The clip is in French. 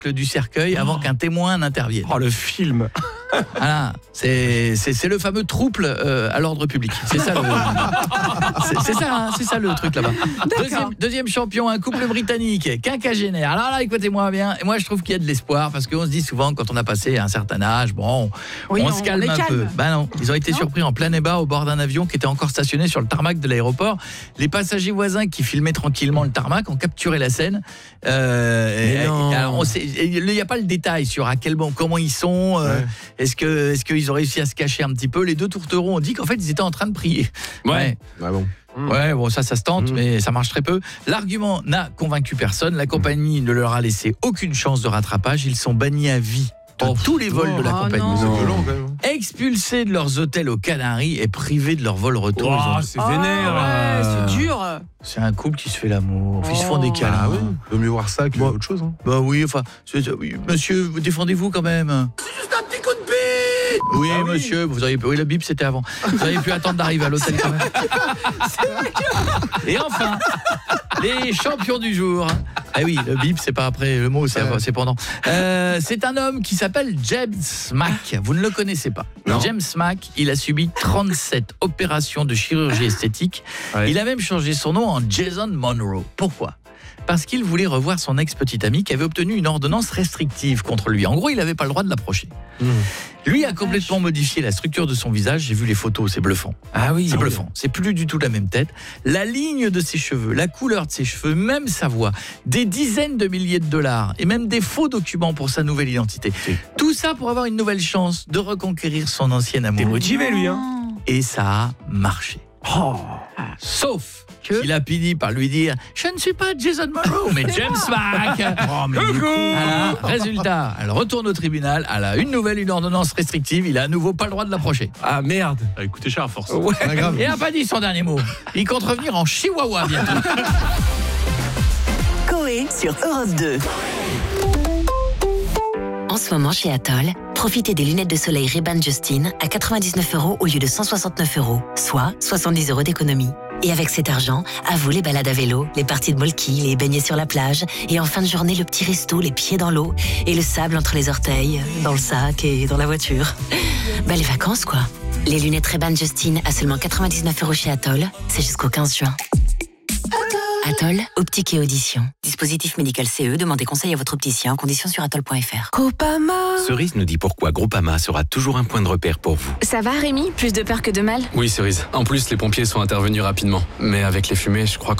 du cercueil avant qu'un témoin n'intervienne. Oh, le film. Voilà, c'est le fameux trouble à l'ordre public. C'est ça c'est ça le truc là-bas. Deuxième champion, un couple britannique, quinquagénaire. Alors là, écoutez-moi bien. Et moi, je trouve qu'il y a de l'espoir parce qu'on se dit souvent quand on a passé un certain âge, on se calme un peu. Ben non, ils ont été surpris en plein débat au bord d'un avion qui était encore stationné sur le tarmac de l'aéroport. Les passagers voisins qui filmaient tranquillement le tarmac ont capturé la scène. Alors, il n'y a pas le détail sur comment ils sont. Est-ce qu'ils ont réussi à se cacher un petit peu? Les deux tourterons ont dit qu'en fait ils étaient en train de prier. Ouais. Ah bon. Ouais, bon, ça se tente, mais ça marche très peu. L'argument n'a convaincu personne. La compagnie ne leur a laissé aucune chance de rattrapage. Ils sont bannis à vie de tous les vols de la compagnie. C'est violent quand même. Expulsés de leurs hôtels aux Canaries et privés de leur vol retour. C'est vénère. Ouais, c'est dur. C'est un couple qui se fait l'amour. Ils se font des câlins. Ah oui. Vaut mieux voir ça que autre chose. Hein. Bah oui, enfin, monsieur, défendez-vous quand même. C'est juste un petit coup de bite. Oui, monsieur, vous auriez la bip c'était avant. Vous auriez pu attendre d'arriver à l'hôtel quand même. Et enfin, les champions du jour. Ah oui, le bip c'est pas après le mot, c'est pendant. C'est un homme qui s'appelle James Mack. Vous ne le connaissez pas. Non. James Mack, il a subi 37 opérations de chirurgie esthétique. Ouais. Il a même changé son nom en Jason Monroe. Pourquoi ? Parce qu'il voulait revoir son ex-petite amie qui avait obtenu une ordonnance restrictive contre lui. En gros, il n'avait pas le droit de l'approcher. Lui a complètement modifié la structure de son visage. J'ai vu les photos, c'est bluffant. Ah oui, c'est bluffant. C'est plus du tout la même tête. La ligne de ses cheveux, la couleur de ses cheveux, même sa voix, des dizaines de milliers de dollars et même des faux documents pour sa nouvelle identité. Tout ça pour avoir une nouvelle chance de reconquérir son ancien amour. T'es motivé lui, hein ? Et ça a marché. Sauf qu'il a fini par lui dire « Je ne suis pas Jason Monroe, mais James Mack !» Résultat, elle retourne au tribunal, elle a une ordonnance restrictive, il a à nouveau pas le droit de l'approcher. Ah merde. Ça a coûté cher à force. Ouais. Et n'a pas dit son dernier mot. Il compte revenir en chihuahua bientôt. Coé sur Europe 2. En ce moment chez Atoll, profitez des lunettes de soleil Ray-Ban Justin à 99 € au lieu de 169 €, soit 70 € d'économie. Et avec cet argent, à vous les balades à vélo, les parties de molki, les baignets sur la plage, et en fin de journée, le petit resto, les pieds dans l'eau, et le sable entre les orteils, dans le sac et dans la voiture. Bah les vacances quoi. Les lunettes Ray-Ban Justin à seulement 99 € chez Atoll, c'est jusqu'au 15 juin. Atoll, optique et audition. Dispositif médical CE, demandez conseil à votre opticien en conditions sur atoll.fr. Groupama. Cerise nous dit pourquoi Groupama sera toujours un point de repère pour vous. Ça va Rémi ? Plus de peur que de mal ? Oui Cerise, en plus les pompiers sont intervenus rapidement. Mais avec les fumées, je crois qu'on